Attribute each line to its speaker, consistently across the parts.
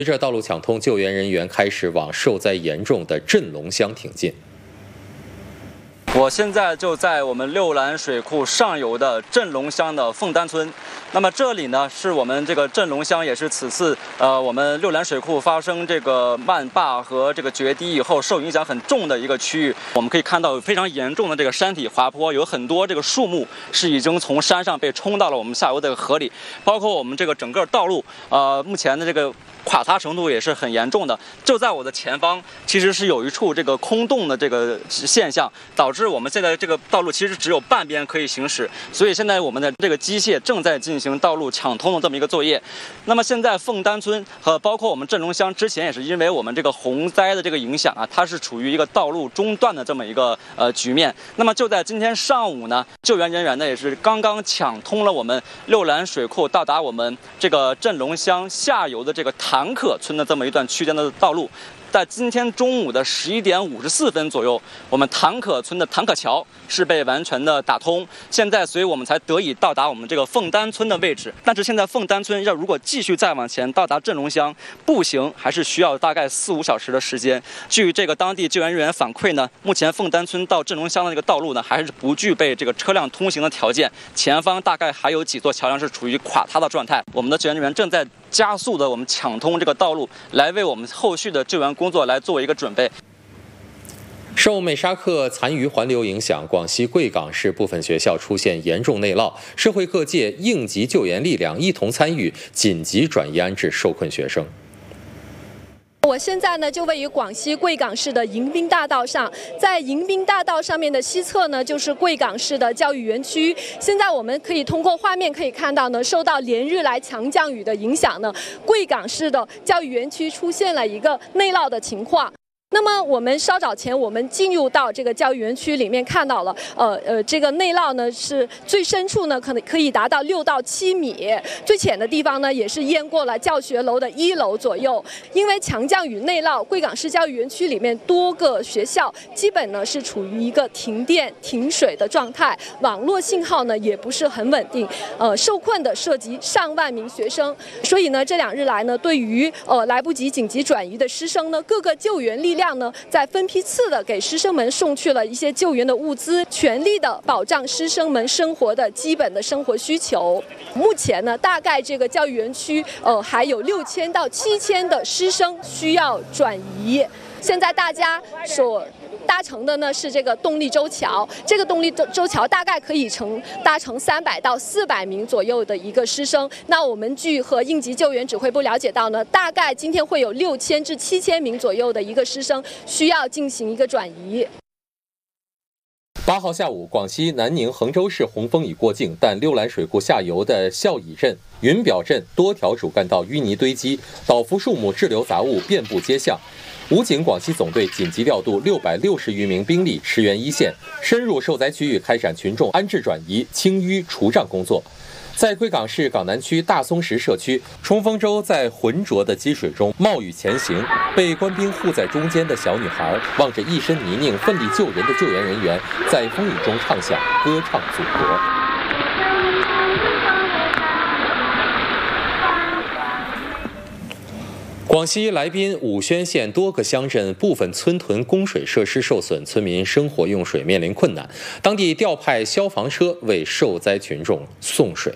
Speaker 1: 随着道路抢通，救援人员开始往受灾严重的镇龙乡挺进。
Speaker 2: 我现在就在我们六兰水库上游的镇龙乡的凤丹村。那么这里呢，是我们这个镇龙乡，也是此次我们六兰水库发生这个漫坝和这个决堤以后受影响很重的一个区域。我们可以看到有非常严重的这个山体滑坡，有很多这个树木是已经从山上被冲到了我们下游的河里，包括我们这个整个道路，目前的这个垮塌程度也是很严重的。就在我的前方，其实是有一处这个空洞的这个现象，导致我们现在这个道路其实只有半边可以行驶，所以现在我们的这个机械正在进行道路抢通的这么一个作业。那么现在凤丹村和包括我们镇龙乡之前也是因为我们这个洪灾的这个影响啊，它是处于一个道路中断的这么一个局面。那么就在今天上午呢，救援人员呢也是刚刚抢通了我们六兰水库到达我们这个镇龙乡下游的这个坦可村的这么一段区间的道路。在今天中午的11点54分左右，我们坦可村的坦可桥是被完全的打通。现在，所以我们才得以到达我们这个凤丹村的位置。但是现在凤丹村如果继续再往前到达镇龙乡，步行还是需要大概4、5小时的时间。据这个当地救援人员反馈呢，目前凤丹村到镇龙乡的这个道路呢，还是不具备这个车辆通行的条件，前方大概还有几座桥梁是处于垮塌的状态。我们的救援人员正在加速的我们抢通这个道路，来为我们后续的救援工作来做一个准备。
Speaker 1: 受美沙克残余环流影响，广西贵港市部分学校出现严重内涝，社会各界应急救援力量一同参与，紧急转移安置受困学生。
Speaker 3: 我现在呢就位于广西贵港市的迎宾大道上，在迎宾大道上面的西侧呢就是贵港市的教育园区。现在我们可以通过画面可以看到呢，受到连日来强降雨的影响呢，贵港市的教育园区出现了一个内涝的情况。那么我们稍早前我们进入到这个教育园区里面看到了，这个内涝呢是最深处呢可以达到6到7米，最浅的地方呢也是淹过了教学楼的1楼左右。因为强降雨内涝，贵港市教育园区里面多个学校基本呢是处于一个停电停水的状态，网络信号呢也不是很稳定，受困的涉及上万名学生。所以呢这2日来呢，对于来不及紧急转移的师生呢，各个救援力量呢，在分批次的给师生们送去了一些救援的物资，全力的保障师生们生活的基本的生活需求。目前呢，大概这个教育园区还有6000到7000的师生需要转移。现在大家所搭乘的呢是这个动力舟桥，这个动力舟桥大概可以搭乘300到400名左右的一个师生。那我们据和应急救援指挥部了解到呢，大概今天会有6000至7000名左右的一个师生需要进行一个转移。
Speaker 1: 8号下午，广西南宁衡州市洪峰已过境，但六兰水库下游的孝乙镇、云表镇多条主干道淤泥堆积，倒伏树木、滞留杂物遍布街巷。武警广西总队紧急调度660余名兵力驰援一线，深入受灾区域开展群众安置转移、清淤除障工作。在贵港市港南区大松石社区，冲锋舟在浑浊的积水中冒雨前行，被官兵护在中间的小女孩望着一身泥泞奋力救人的救援人员，在风雨中唱响歌唱祖国。广西来宾武宣县多个乡镇部分村屯供水设施受损，村民生活用水面临困难，当地调派消防车为受灾群众送水。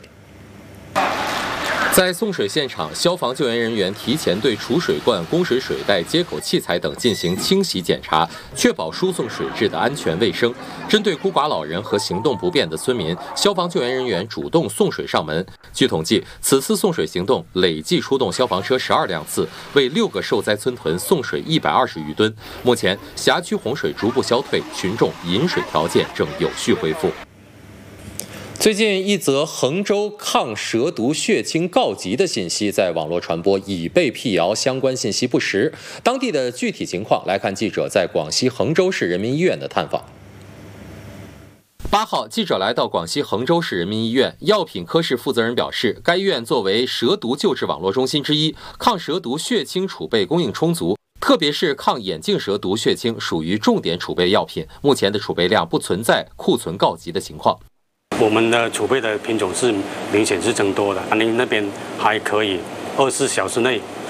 Speaker 1: 在送水现场，消防救援人员提前对储水罐、供水水袋、接口器材等进行清洗检查，确保输送水质的安全卫生。针对孤寡老人和行动不便的村民，消防救援人员主动送水上门。据统计，此次送水行动累计出动消防车12辆次，为6个受灾村屯送水120余吨。目前，辖区洪水逐步消退，群众饮水条件正有序恢复。最近，一则衡州抗蛇毒血清告急的信息在网络传播，已被辟谣，相关信息不实。当地的具体情况来看，记者在广西衡州市人民医院的探访。8号，记者来到广西衡州市人民医院，药品科室负责人表示，该医院作为蛇毒救治网络中心之一，抗蛇毒血清储备供应充足。特别是抗眼镜蛇毒血清属于重点储备药品，目前的储备量不存在库存告急的情况。
Speaker 4: 我们的储备的品种是明显是增多的，南宁那边还可以24小时内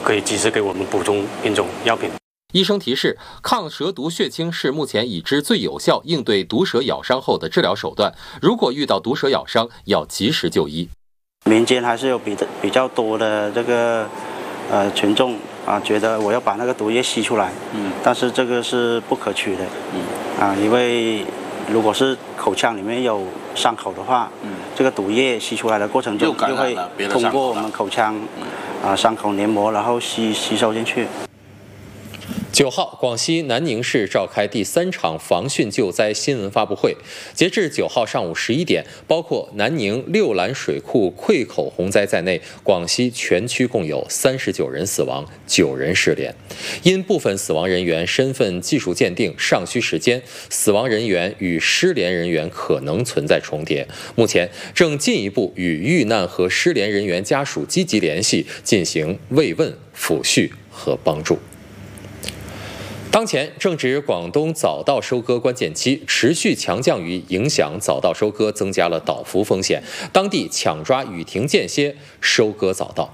Speaker 4: 可以及时给我们补充品种药品。
Speaker 1: 医生提示，抗蛇毒血清是目前已知最有效应对毒蛇咬伤后的治疗手段。如果遇到毒蛇咬伤，要及时就医。
Speaker 5: 民间还是有比较多的这个群众觉得我要把那个毒液吸出来，但是这个是不可取的，因为如果是口腔里面有伤口的话，这个毒液吸出来的过程中就会通过我们口腔伤口黏膜，然后吸收进去。
Speaker 1: 9号，广西南宁市召开第3场防汛救灾新闻发布会。截至9号上午11点，包括南宁六兰水库溃口洪灾在内，广西全区共有39人死亡，9人失联。因部分死亡人员身份技术鉴定尚需时间，死亡人员与失联人员可能存在重叠。目前正进一步与遇难和失联人员家属积极联系，进行慰问、抚恤和帮助。当前正值广东早稻收割关键期，持续强降雨影响早稻收割，增加了倒伏风险。当地抢抓雨停间歇，收割早稻。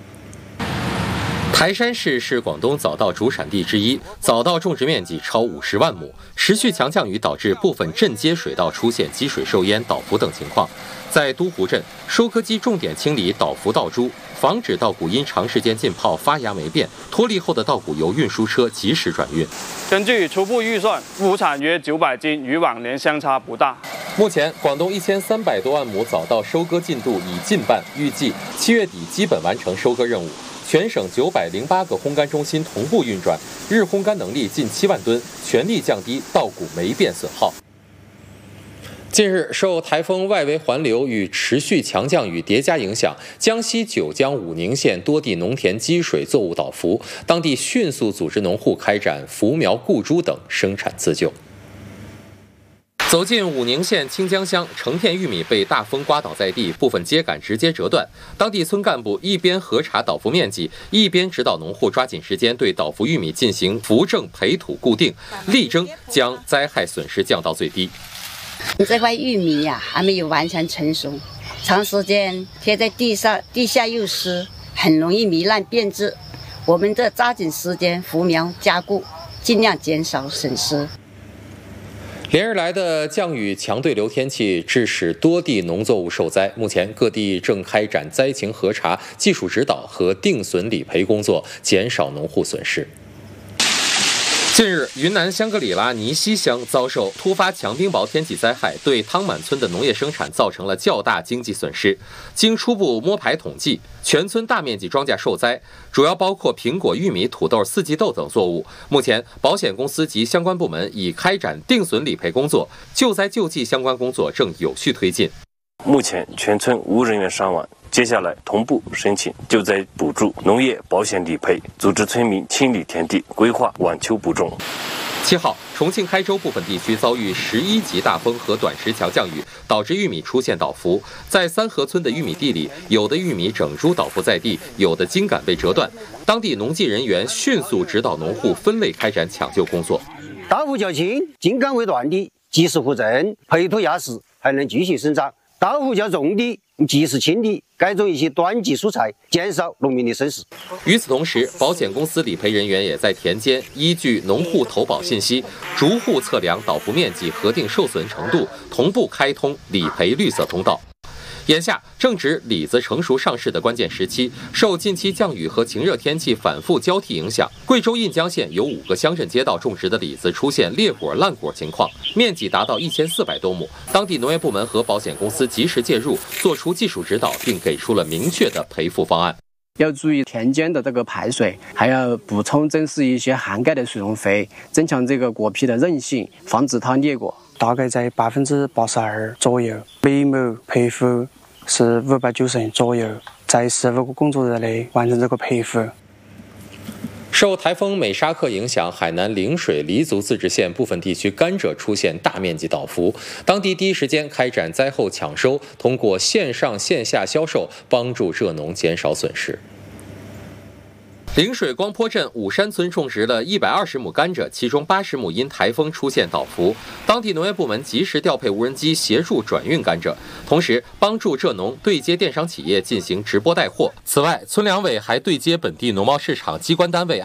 Speaker 1: 台山市是广东早稻主产地之一，早稻种植面积超50万亩。持续强降雨导致部分镇街水稻出现积水受淹、倒伏等情况。在都湖镇，收割机重点清理倒伏稻株，防止稻谷因长时间浸泡发芽霉变，脱粒后的稻谷由运输车及时转运。
Speaker 6: 根据初步预算，亩产约900斤，与往年相差不大。
Speaker 1: 目前，广东1300多万亩早稻收割进度已近半，预计7月底基本完成收割任务。全省908个烘干中心同步运转，日烘干能力近7万吨，全力降低稻谷霉变损耗。近日，受台风外围环流与持续强降雨叠加影响，江西九江武宁县多地农田积水作物倒伏，当地迅速组织农户开展扶苗固株等生产自救。走进武宁县清江乡，成片玉米被大风刮倒在地，部分秸秆直接折断。当地村干部一边核查倒伏面积，一边指导农户抓紧时间对倒伏玉米进行扶正培土固定，力争将灾害损失降到最低。
Speaker 7: 这块玉米呀，还没有完全成熟，长时间贴在地上，地下又湿，很容易糜烂变质。我们这抓紧时间扶苗加固，尽量减少损失。
Speaker 1: 连日来的降雨强对流天气致使多地农作物受灾，目前各地正开展灾情核查、技术指导和定损理赔工作，减少农户损失。近日，云南香格里拉尼西乡遭受突发强冰雹天气灾害，对汤满村的农业生产造成了较大经济损失。经初步摸排统计，全村大面积庄稼受灾，主要包括苹果、玉米、土豆、四季豆等作物。目前，保险公司及相关部门已开展定损理赔工作，救灾救济相关工作正有序推进。
Speaker 8: 目前全村无人员伤亡。接下来同步申请救灾补助、农业保险理赔，组织村民清理田地，规划晚秋补种。
Speaker 1: 7号，重庆开州部分地区遭遇11级大风和短时强降雨，导致玉米出现倒伏。在三河村的玉米地里，有的玉米整株倒伏在地，有的茎秆被折断。当地农技人员迅速指导农户分类开展抢救工作。
Speaker 9: 倒伏较轻、茎秆未断的，及时扶正，培土压实，还能继续生长；倒伏较重的，及时清理，改种一些短季蔬菜，减少农民的损失。
Speaker 1: 与此同时，保险公司理赔人员也在田间依据农户投保信息，逐户测量倒伏面积，核定受损程度，同步开通理赔绿色通道。眼下正值李子成熟上市的关键时期，受近期降雨和晴热天气反复交替影响，贵州印江县有5个乡镇街道种植的李子出现裂果烂果情况，面积达到1400多亩。当地农业部门和保险公司及时介入，做出技术指导，并给出了明确的赔付方案。
Speaker 10: 要注意田间的这个排水，还要补充增施一些涵盖的水溶肥，增强这个果皮的韧性，防止它裂果。
Speaker 11: 大概在82%左右，每亩赔付是590元左右，在15个工作日内完成这个赔付。
Speaker 1: 受台风美沙克影响，海南陵水黎族自治县部分地区甘蔗出现大面积倒伏，当地第一时间开展灾后抢收，通过线上线下销售帮助蔗农减少损失。 陵水光坡镇五山村种植了120亩甘蔗，其中80亩因台风出现倒伏，当地农业部门及时调配无人机协助转运甘蔗，同时帮助蔗农对接电商企业进行直播带货。此外，村粮委还对接本地农贸市场机关单位